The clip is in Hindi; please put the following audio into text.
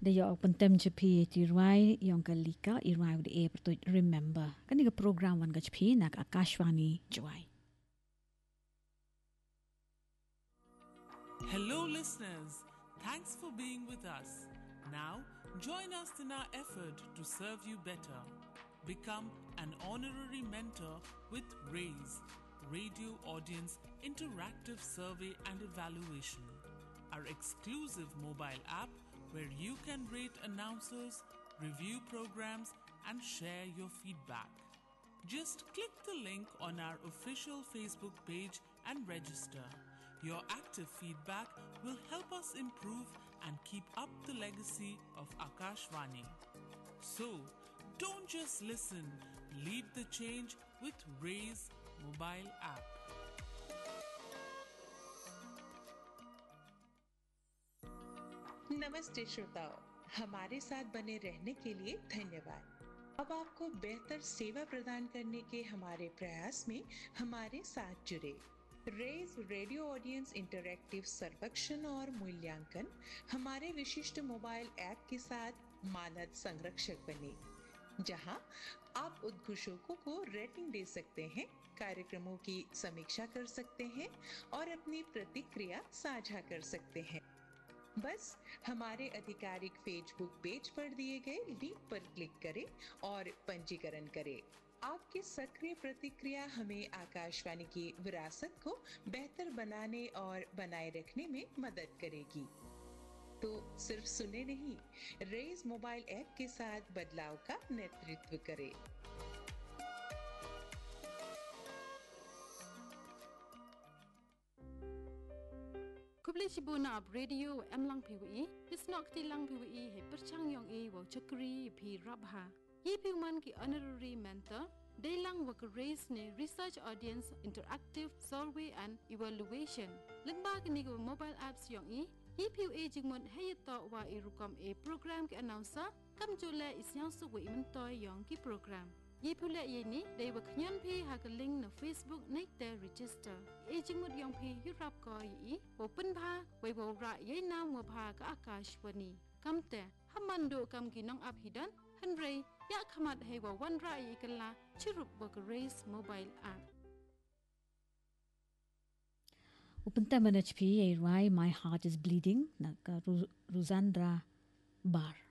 Dayo pentem cepi tiruai yang kalika iruai de e pertu remember. Kan iga program wan gachpi nak Akashvani Joy. Hello listeners, thanks for being with us. Now join us in our effort to serve you better. Become an honorary mentor with RAISE, Radio Audience Interactive Survey and Evaluation, our exclusive mobile app where you can rate announcers, review programs, and share your feedback. Just click the link on our official Facebook page and register. Your active feedback will help us improve and keep up the legacy of Akashvani. So, don't just listen, lead the change with RAISE mobile app. नमस्ते श्रोताओ, हमारे साथ बने रहने के लिए धन्यवाद। अब आपको बेहतर सेवा प्रदान करने के हमारे प्रयास में हमारे साथ जुड़े। रेज रेडियो ऑडियंस इंटरैक्टिव सर्वेक्षण और मूल्यांकन हमारे विशिष्ट मोबाइल ऐप के साथ मानद संरक्षक बने, जहां आप उद्घोषकों को रेटिंग दे सकते हैं, कार्यक्रमों की समीक्षा कर सकते हैं और अपनी प्रतिक्रिया साझा कर सकते हैं। बस हमारे आधिकारिक फेसबुक पेज पर दिए गए लिंक पर क्लिक करें और पंजीकरण करें। आपकी सक्रिय प्रतिक्रिया हमें आकाशवाणी की विरासत को बेहतर बनाने और बनाए रखने में मदद करेगी। तो सिर्फ सुने नहीं, रेज मोबाइल ऐप के साथ बदलाव का नेतृत्व करें। Kubli Shibuna ab radio lang PWE, Bisnok lang PWE he perchang yong e wo chakri pi rabha. Ye piuman ki honorary mentor, they lang work raise ne research audience interactive survey and evaluation. Lengba ki nigo mobile apps yong e, ye PWE jingmon heyato wa irukom e program ki announcer, kam jule isyang suwe imentoy yong ki program. Ye pula ye ni they were knyan pay ha ka link na Facebook nick there register. E jingmut yong pay yurap ko yi open pha we bo ra ye nam wa pha ka Akashvani. Kamte hamando kam ki nong ap hidan hanrei ya khamat he wa wan ra ye kala chirup wa ka raise mobile app. Upenta manachpi e rai my heart is bleeding na ka Ruzandra Bar.